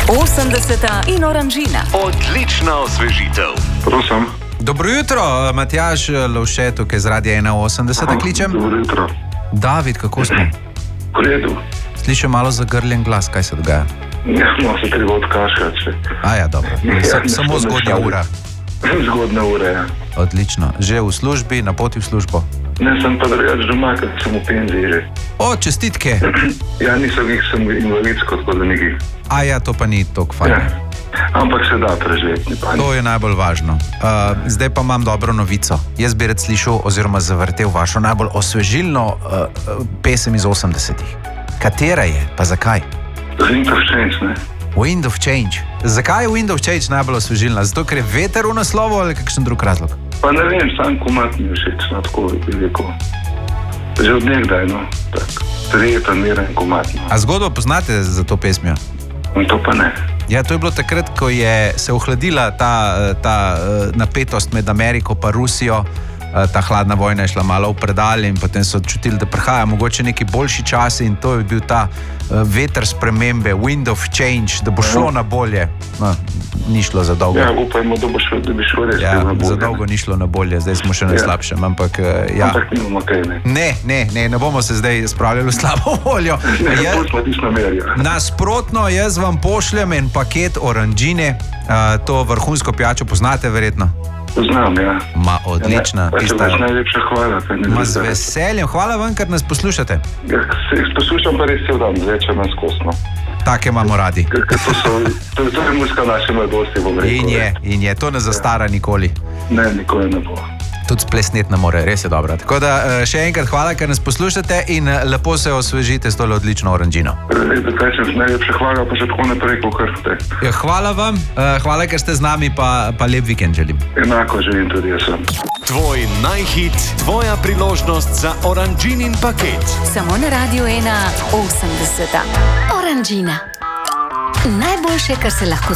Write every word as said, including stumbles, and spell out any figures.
osemdeseta in oranžina. Odlična osvežitev. Prosim. Dobro jutro, Matjaž Lovše, tukaj z Radia ena osemdeset, kličem. Dobro jutro. David, kako smo? V redu. Slišim malo zagrljen glas, kaj se dogaja? Ja, malo se treba odkašljati še. A ja, dobro. Ja, Samo zgodnja ura. Zgodna ura, ja. Odlično. Že v službi, na poti v službo? Ne, sem pa drugač doma, ker sem v penziji že. O, čestitke. Ja, nisem jih, sem invalidsko, tako da nekih. A ja, to pa ni toliko fajn. Ja. Ampak se da preživeti. To je najbolj važno. Uh, zdaj pa imam dobro novico. Jaz bi rad slišal oziroma zavrtel vašo najbolj osvežilno uh, pesem iz osemdesetih. Katera je, pa zakaj? Wind of Change, ne? Wind of Change. Zakaj je Wind of Change najbolj osvežilna? Zato, ker je veter v naslovu ali kakšen drug razlog? Pa ne vem, sam komat mi je všeč, no, tako bi rekel. Že od nekdaj, no, tak, prijeten, miren komat, no. A zgodbo poznate za to pesmijo? To pa ne. Ja, to je bilo takrat, ko je se ohladila ta, ta napetost med Ameriko pa Rusijo. Ta hladna vojna je šla malo v predalje in potem so čutili, da prihaja mogoče neki boljši časi in to je bil ta veter spremembe, wind of change, da bo šlo na bolje. No, ni šlo za dolgo. Ja, upajmo, da, bo šlo, da bi šlo res ja, na bolje. Za dolgo ni šlo na bolje, zdaj smo še na ja. slabšem, ampak ja. Ampak nimamo kaj, ne. Ne, ne, ne, ne bomo se zdaj spravljali v slabo voljo. Ne, ja, smo tisto merja. Nasprotno, jaz vam pošljem en paket oranžine, uh, to vrhunsko pijačo poznate verjetno. Znam, ja. Ma, odlična. Pa se vas najlepša hvala. Ma, z veseljem. Hvala vam, ker nas poslušate. Ja, se poslušam pa res cel dan, zdaj če nas kosno. Take imamo radi. Ker to so, to, to je muska naše mladosti, bom rekel. In je, in je, to ne zastara nikoli. Ne, nikoli ne bo. Tudi splesnet ne more, res je dobro. Tako da še enkrat hvala, ker nas poslušate in lepo se osvežite s tole odlično oranžino. Najlepša hvala, pa še tako naprej, kakor ste. Ja, hvala vam, hvala, ker ste z nami, pa, pa lep vikend želim. Enako želim tudi jaz sem. Tvoj najhit, tvoja priložnost za oranžinin paket. Samo na Radiu ena osemdeseta. Oranžina. Najboljše, kar se lahko